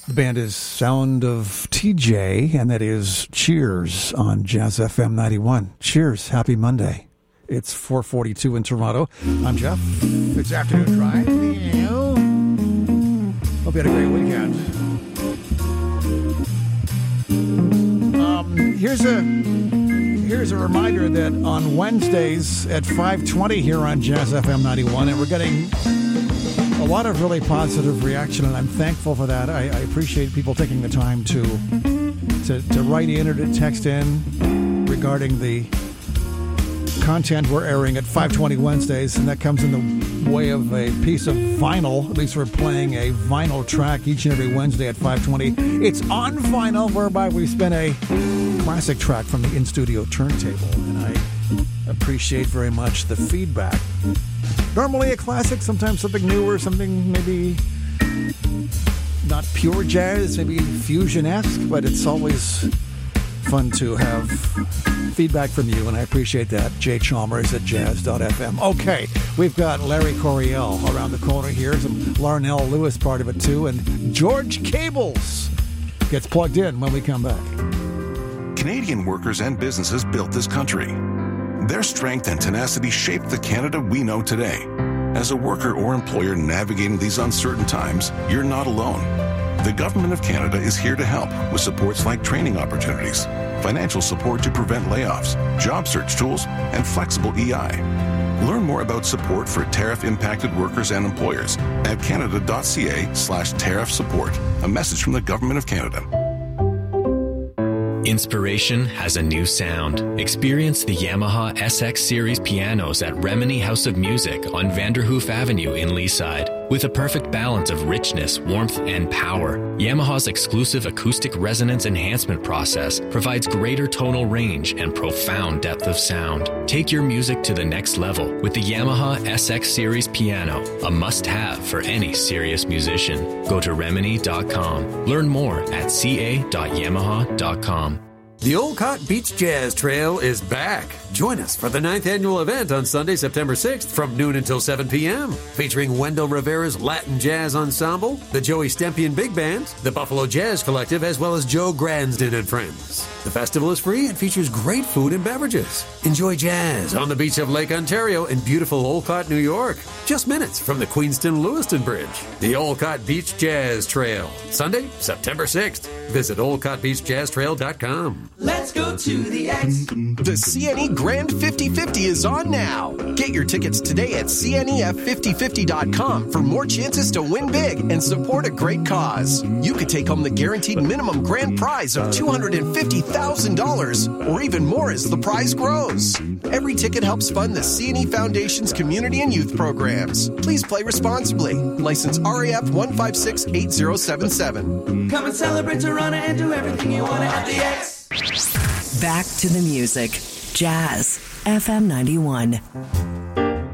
The band is Sound of TJ, and that is Cheers on Jazz FM 91. Cheers. Happy Monday. It's 4:42 in Toronto. I'm Jeff. It's Afternoon Drive. Hope you had a great weekend. Here's a reminder that on Wednesdays at 5:20 here on Jazz FM 91, and we're getting a lot of really positive reaction, and I'm thankful for that. I appreciate people taking the time to write in or to text in regarding the content we're airing at 5:20 Wednesdays, and that comes in the way of a piece of vinyl. At least we're playing a vinyl track each and every Wednesday at 5:20. It's on vinyl, whereby we spin a classic track from the in-studio turntable, and I appreciate very much the feedback. Normally a classic, sometimes something newer, something maybe not pure jazz, maybe fusion-esque, but it's always fun to have feedback from you, and I appreciate that. Jay Chalmers at jazz.fm. Okay, we've got Larry Coryell around the corner here, some Larnell Lewis part of it too, and George Cables gets plugged in when we come back. Canadian workers and businesses built this country. Their strength and tenacity shaped the Canada we know today. As a worker or employer navigating these uncertain times, you're not alone. The Government of Canada is here to help with supports like training opportunities, financial support to prevent layoffs, job search tools, and flexible EI. Learn more about support for tariff-impacted workers and employers at canada.ca/tariff support. A message from the Government of Canada. Inspiration has a new sound. Experience the Yamaha SX Series pianos at Remini House of Music on Vanderhoof Avenue in Leaside. With a perfect balance of richness, warmth, and power, Yamaha's exclusive acoustic resonance enhancement process provides greater tonal range and profound depth of sound. Take your music to the next level with the Yamaha SX Series piano, a must-have for any serious musician. Go to Remini.com. Learn more at ca.yamaha.com. The Olcott Beach Jazz Trail is back. Join us for the 9th annual event on Sunday, September 6th from noon until 7 p.m. Featuring Wendell Rivera's Latin Jazz Ensemble, the Joey Stempian Big Band, the Buffalo Jazz Collective, as well as Joe Gransden and friends. The festival is free and features great food and beverages. Enjoy jazz on the beach of Lake Ontario in beautiful Olcott, New York. Just minutes from the Queenston-Lewiston Bridge. The Olcott Beach Jazz Trail. Sunday, September 6th. Visit olcottbeachjazztrail.com. Let's go to the X. The CNE Grand 50/50 is on now. Get your tickets today at CNEF5050.com for more chances to win big and support a great cause. You could take home the guaranteed minimum grand prize of $250,000 or even more as the prize grows. Every ticket helps fund the CNE Foundation's community and youth programs. Please play responsibly. License RAF 1568077. Come and celebrate Toronto and do everything you want at the X. Back to the music. Jazz FM 91.